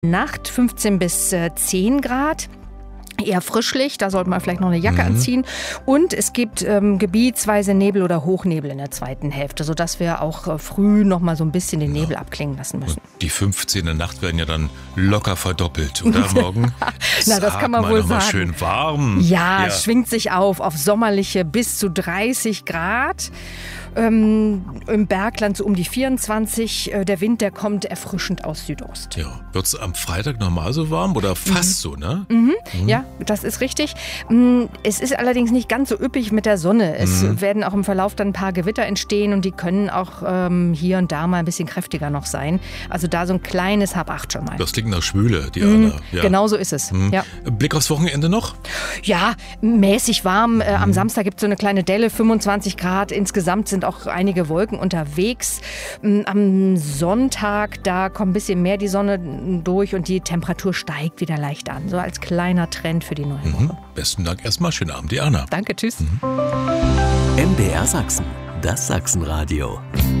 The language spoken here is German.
Nacht 15 bis 10 Grad. Eher Frischlicht, da sollte man vielleicht noch eine Jacke anziehen. Und es gibt gebietsweise Nebel oder Hochnebel in der zweiten Hälfte, sodass wir auch früh noch mal so ein bisschen den Nebel abklingen lassen müssen. Die 15. Nacht werden ja dann locker verdoppelt, oder morgen? Na, das kann man wohl sagen. Schön warm. Ja, es schwingt sich auf sommerliche bis zu 30 Grad. Im Bergland so um die 24. Der Wind, der kommt erfrischend aus Südost. Ja, wird es am Freitag normal so warm oder fast so, ne? Ja, das ist richtig. Es ist allerdings nicht ganz so üppig mit der Sonne. Es werden auch im Verlauf dann ein paar Gewitter entstehen und die können auch hier und da mal ein bisschen kräftiger noch sein. Also da so ein kleines Hab-8 schon mal. Das klingt nach Schwüle, Diana. Ja. Genau so ist es. Ja. Blick aufs Wochenende noch? Ja, mäßig warm. Am Samstag gibt es so eine kleine Delle, 25 Grad. Insgesamt sind auch einige Wolken unterwegs. Am Sonntag, da kommt ein bisschen mehr die Sonne durch und die Temperatur steigt wieder leicht an. So als kleiner Trend für die neue Woche. Besten Dank erstmal. Schönen Abend, Diana. Danke, tschüss. MDR Sachsen, das Sachsenradio.